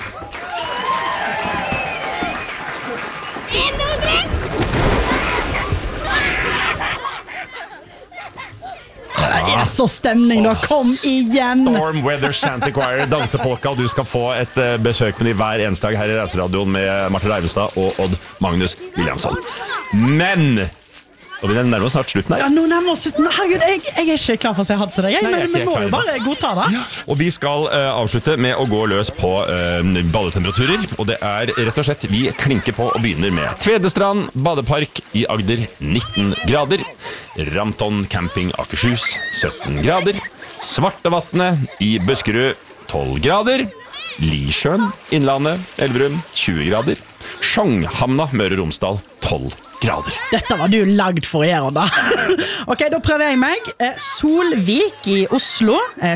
Det så stemning da, kom igjen. Storm Weather Shanty Choir, dansepolka, og du skal få et besøk med de hver eneste dag her i Reiseradioen med Marte Leivestad og Odd Magnus Williamson. Men, og vi nærmer oss snart slutten her. Ja, nå nærmer oss slutten. Herregud, jeg ikke klar for å si ha det til deg, men vi må jo bare godta det. Ja, og vi skal avslutte med å gå løs på badetemperaturer, og det rett og slett, vi klinker på og begynner med Tvedestrand badepark i Agder, 19 grader. Ramton camping Akershus, 17 grader. Svartevatnet i Buskerud, 12 grader. Lisjøen, Innlandet, Elverum, 20 grader. Sjongshamna, Møre og Romsdal, 12 grader. Dette var du lagd for å gjøre da. Ok, da prøver jeg meg. Solvik i Oslo,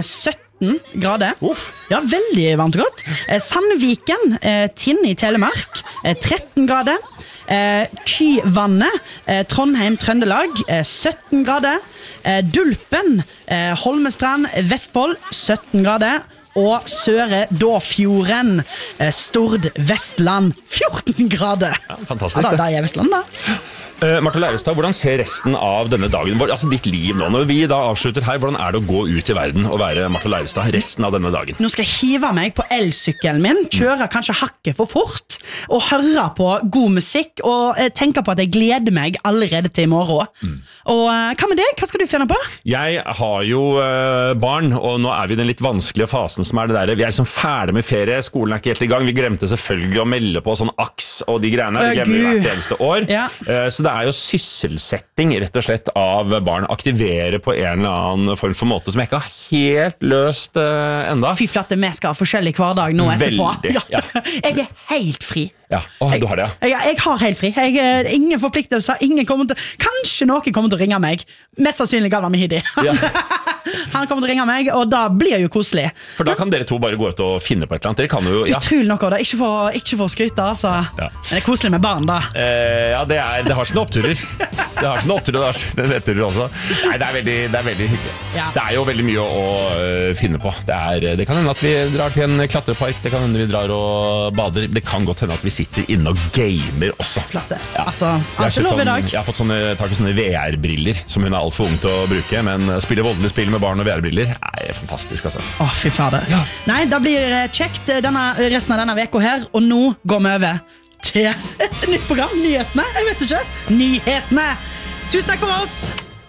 17 grader. Uff. Ja, veldig varmt og godt. Sandviken, Tinn i Telemark, 13 grader. Kyvannet, Trondheim, Trøndelag, 17 grader. Dulpen, Holmestrand, Vestfold, 17 grader. Og Søre Dåfjorden, Stord, Vestland, 14 grader. Ja, fantastisk. Ja, da er Vestland da. Marte Leivestad, hvordan ser resten av denne dagen, altså ditt liv nå, når vi da avslutter her, hvordan det å gå ut i verden og være Marte Leivestad resten av denne dagen? Nå skal jeg hive meg på elsykkelen min, kjøre kanskje hakket for fort, og høre på god musikk, og tenke på at jeg gleder meg allerede til i morgen. Og hva med deg? Hva skal du finne på? Jeg har jo barn, og nå vi i den litt vanskelige fasen som det der. Vi liksom ferdig med ferie, skolen ikke helt i gang, vi glemte selvfølgelig å melde på sånn aks og de greiene, vi glemmer hvert eneste år. Ja. Så det jo sysselsetting rett og slett av barn, aktivere på en eller annen form for måte som jeg ikke har helt løst enda. Fy flate, vi skal ha forskjellig hverdag nå etterpå. Veldig, ja. Jeg helt fri. Ja, du har det, ja. Jeg har helt fri. Ingen forpliktelser, kanskje noen kommer til å ringe meg. Mest sannsynlig gamle Mehidi. Ja. Han kommer til å ringe meg, og da blir jo koselig. For da kan dere to bare gå ut og finne på et eller annet. Dere kan jo, ja. Utrolig nok, da. Ikke for å skryte, altså. Ja. Men det koselig med barn, da. Ja, det har sine oppturer. Det har sine oppturer, og det har sine nedturer også. Nei, det veldig hyggelig. Ja. Det jo veldig mye å finne på. Det kan hende at vi drar til en klatrepark, det kan hende vi drar og bader. Det kan godt hende at vi sitter inne og gamer også. Flate. Ja. Altså, alt lov i dag. Jeg har fått tak i sånne VR-briller, som hun alt for ung til å bruke, men spille voldelig spill med barn og VR-briller fantastisk, altså. Fy fader. Ja. Nei, da blir kjekt resten av denne veka her, og nå går vi over til et nytt program, Nyhetene. Jeg vet ikke. Nyhetene! Tusen takk for oss!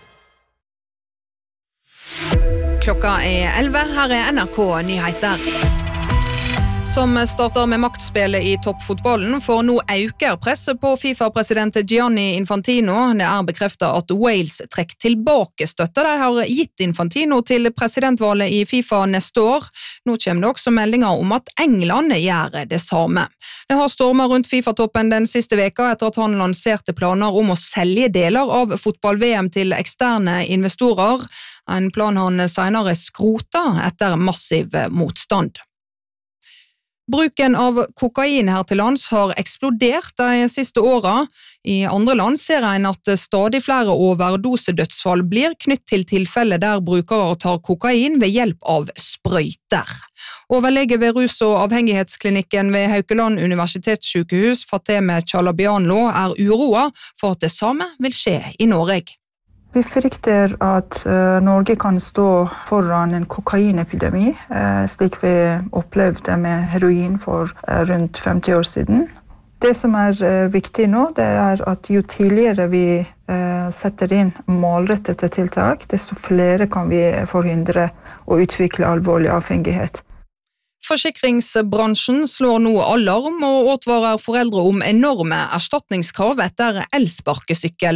Klokka 11, her NRK Nyheter. Som starter med maktspillet i toppfotballen, får nå øker presset på FIFA-president Gianni Infantino. Det bekreftet at Wales trekker tilbake støtte de har gitt Infantino til presidentvalget i FIFA neste år. Nå kommer det også meldinger om at England gjør det samme. Det har stormet rundt FIFA-toppen den siste veka etter at han lanserte planer om å selge deler av fotball-VM til eksterne investorer. En plan han senere skrota etter massiv motstand. Bruken av kokain her til lands har eksplodert de siste årene. I andre land ser en at stadig flere overdosedødsfall blir knytt til tilfeller der brukere tar kokain ved hjelp av sprøyter. Overlege ved rus- og avhengighetsklinikken ved Haukeland universitetssykehus, Fateme Chalabianlo, uroa for at det samme vil skje i Norge. Vi frykter at Norge kan stå foran en kokainepidemi, slik vi opplevde med heroin for rundt 50 år siden. Det som viktig nå, det at jo tidligere vi setter inn målrettede tiltak, desto flere kan vi forhindre å utvikle alvorlig avhengighet. Forsikringsbransjen slår nå alarm og advarer foreldre om enorme erstatningskrav etter elsparkesykkel